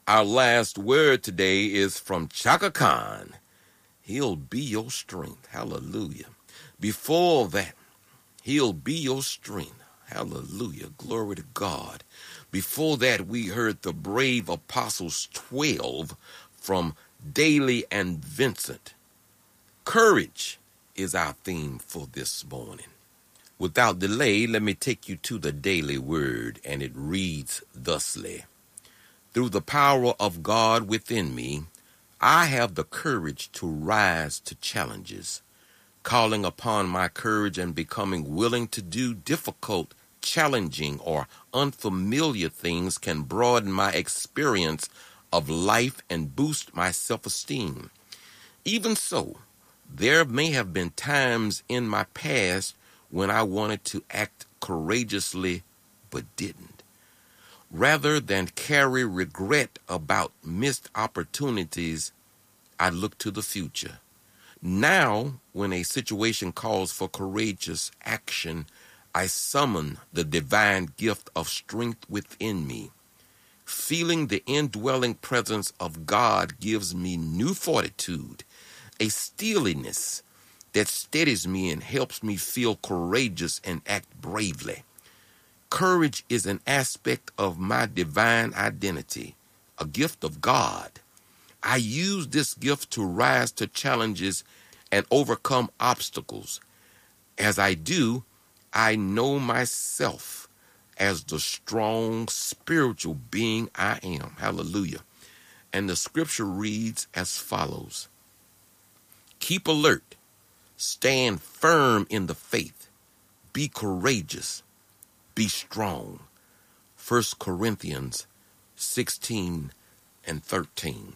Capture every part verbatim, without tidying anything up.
Our last word today is from Chaka Khan. He'll be your strength. Hallelujah. Before that, he'll be your strength. Hallelujah. Glory to God. Before that, we heard the Brave Apostles twelve from Daly and Vincent. Courage is our theme for this morning. Without delay, let me take you to the daily word, and it reads thusly. Through the power of God within me, I have the courage to rise to challenges. Calling upon my courage and becoming willing to do difficult, challenging, or unfamiliar things can broaden my experience of life and boost my self-esteem. Even so, there may have been times in my past when I wanted to act courageously but didn't. Rather than carry regret about missed opportunities, I look to the future. Now, when a situation calls for courageous action, I summon the divine gift of strength within me. Feeling the indwelling presence of God gives me new fortitude, a steeliness that steadies me and helps me feel courageous and act bravely. Courage is an aspect of my divine identity, a gift of God. I use this gift to rise to challenges and overcome obstacles. As I do, I know myself as the strong spiritual being I am. Hallelujah. And the scripture reads as follows. Keep alert. Stand firm in the faith. Be courageous. Be strong. First Corinthians sixteen and thirteen.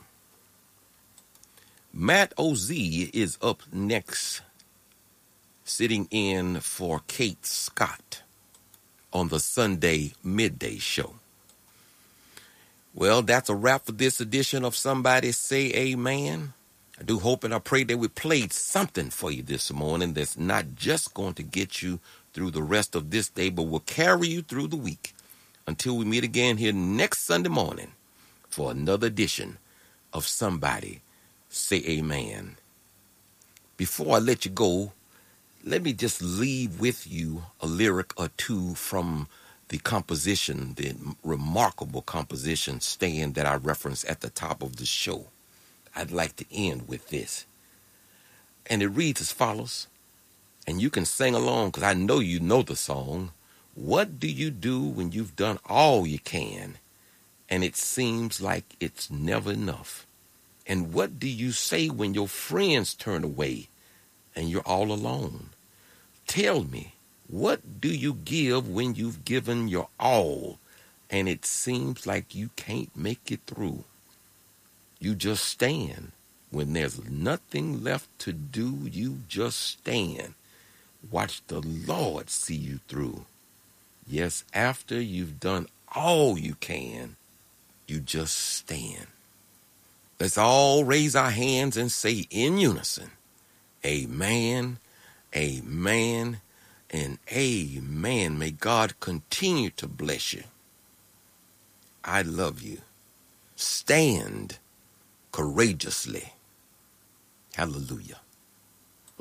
Matt O Z is up next, sitting in for Kate Scott on the Sunday Midday Show. Well, that's a wrap for this edition of Somebody Say Amen. I do hope and I pray that we played something for you this morning that's not just going to get you through the rest of this day, but will carry you through the week until we meet again here next Sunday morning for another edition of Somebody Say Amen. Before I let you go, let me just leave with you a lyric or two from the composition, the remarkable composition stand that I referenced at the top of the show. I'd like to end with this. And it reads as follows. And you can sing along because I know you know the song. What do you do when you've done all you can and it seems like it's never enough? And what do you say when your friends turn away and you're all alone? Tell me, what do you give when you've given your all and it seems like you can't make it through? You just stand. When there's nothing left to do, you just stand. Watch the Lord see you through. Yes, after you've done all you can, you just stand. Let's all raise our hands and say in unison, amen, amen, and amen. May God continue to bless you. I love you. Stand courageously. Hallelujah.